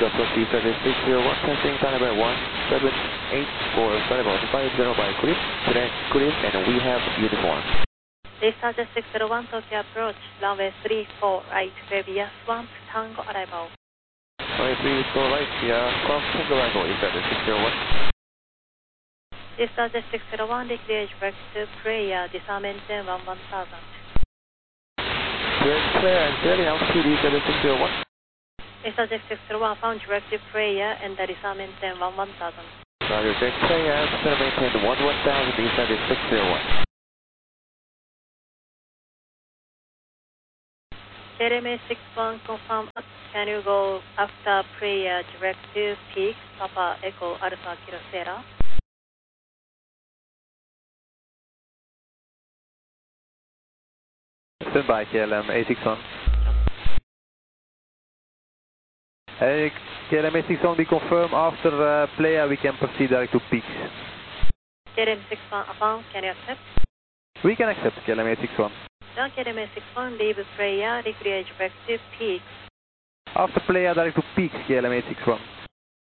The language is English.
to approach the service 601, passing Thunderbird 178 for Thunderbird 50 by Chris, Chris, and we have uniform. Dispatcher 601, Tokyo approach, runway 34 right, previous 1, Tango arrival. Runway 34 right, cross Tango arrival, Dispatcher 601. Dispatcher 601, declare direct to prayer, disarmament 1000. Clear and clearly altitude, Dispatcher 601. Dispatcher 601, found directive prayer and the disarmament 1000. Roger, clear, center maintain 1000, Dispatcher 601. KLMA 61 confirm, can you go after prayer direct to peak, Papa Echo Alpha Kilo Sierra? Stand by KLM 861. Hey, KLM 861, we confirm after Playa we can proceed direct to peaks. KLM 61 affirm, can you accept? We can accept KLM 861. Down KLM 61, leave Playa, declare direct to peaks. After Playa direct to peaks, KLM 861.